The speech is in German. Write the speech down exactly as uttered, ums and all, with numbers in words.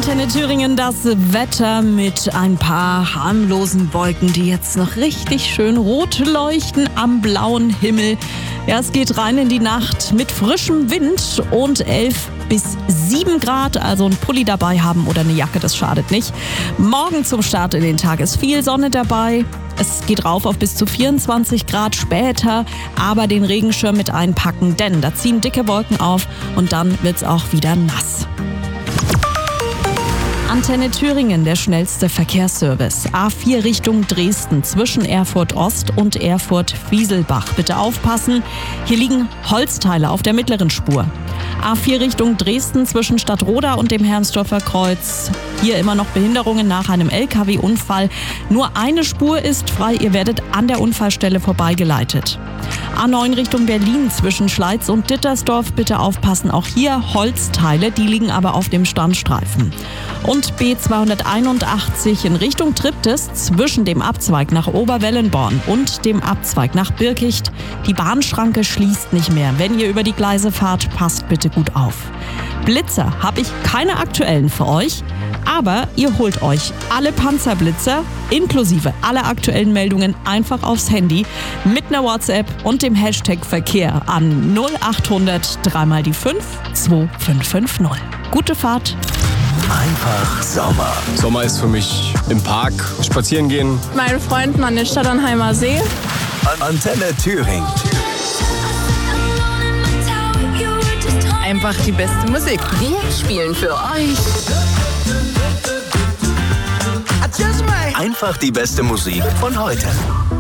Antenne Thüringen, das Wetter mit ein paar harmlosen Wolken, die jetzt noch richtig schön rot leuchten am blauen Himmel. Ja, es geht rein in die Nacht mit frischem Wind und elf bis sieben Grad, also ein Pulli dabei haben oder eine Jacke, das schadet nicht. Morgen zum Start in den Tag ist viel Sonne dabei. Es geht rauf auf bis zu vierundzwanzig Grad später, aber den Regenschirm mit einpacken, denn da ziehen dicke Wolken auf und dann wird's auch wieder nass. Antenne Thüringen, der schnellste Verkehrsservice. A vier Richtung Dresden zwischen Erfurt Ost und Erfurt Wieselbach. Bitte aufpassen, hier liegen Holzteile auf der mittleren Spur. A vier Richtung Dresden zwischen Stadtroda und dem Hermsdorfer Kreuz. Hier immer noch Behinderungen nach einem L K W-Unfall. Nur eine Spur ist frei, ihr werdet an der Unfallstelle vorbeigeleitet. A neun Richtung Berlin zwischen Schleiz und Dittersdorf. Bitte aufpassen, auch hier Holzteile, die liegen aber auf dem Standstreifen. Und B zweihunderteinundachtzig in Richtung Triptis zwischen dem Abzweig nach Oberwellenborn und dem Abzweig nach Birkicht. Die Bahnschranke schließt nicht mehr. Wenn ihr über die Gleise fahrt, passt bitte gut auf. Blitzer habe ich keine aktuellen für euch, aber ihr holt euch alle Panzerblitzer inklusive aller aktuellen Meldungen einfach aufs Handy mit einer WhatsApp und dem Hashtag Verkehr an null achthundert drei mal die fünf zwei fünf fünf null. Gute Fahrt! Einfach Sommer. Sommer ist für mich im Park spazieren gehen. Meinen Freunden an den Stadternheimer See. Antenne Thüringen. Einfach die beste Musik. Wir spielen für euch Einfach die beste Musik von heute.